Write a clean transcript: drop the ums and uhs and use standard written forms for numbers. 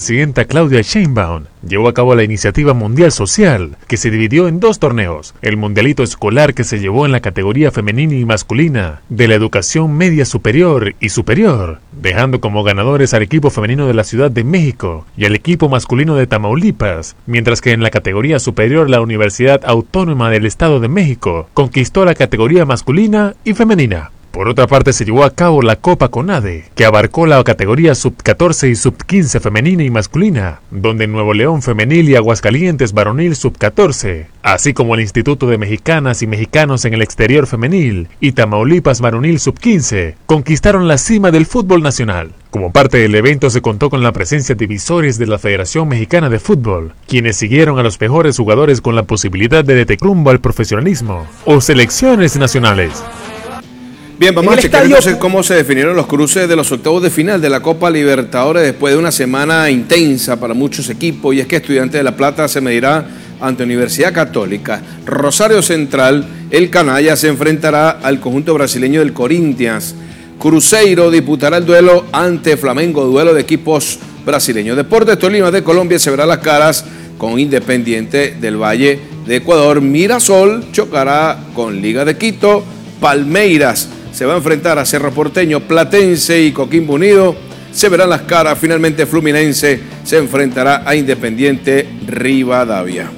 presidenta Claudia Sheinbaum llevó a cabo la iniciativa mundial social, que se dividió en 2 torneos: el mundialito escolar, que se llevó en la categoría femenina y masculina de la educación media superior y superior, dejando como ganadores al equipo femenino de la Ciudad de México y al equipo masculino de Tamaulipas, mientras que en la categoría superior la Universidad Autónoma del Estado de México conquistó la categoría masculina y femenina. Por otra parte, se llevó a cabo la Copa CONADE, que abarcó la categoría sub-14 y sub-15 femenina y masculina, donde Nuevo León femenil y Aguascalientes varonil sub-14, así como el Instituto de Mexicanas y Mexicanos en el Exterior femenil y Tamaulipas varonil sub-15, conquistaron la cima del fútbol nacional. Como parte del evento se contó con la presencia de visores de la Federación Mexicana de Fútbol, quienes siguieron a los mejores jugadores con la posibilidad de detectar rumbo al profesionalismo o selecciones nacionales. Bien, vamos a checar entonces cómo se definieron los cruces de los octavos de final de la Copa Libertadores después de una semana intensa para muchos equipos, y es que Estudiantes de La Plata se medirá ante Universidad Católica. Rosario Central, el canalla, se enfrentará al conjunto brasileño del Corinthians. Cruzeiro disputará el duelo ante Flamengo, duelo de equipos brasileños. Deportes Tolima de Colombia se verá las caras con Independiente del Valle de Ecuador. Mirasol chocará con Liga de Quito. Palmeiras se va a enfrentar a Cerro Porteño. Platense y Coquimbo Unido se verán las caras. Finalmente Fluminense se enfrentará a Independiente Rivadavia.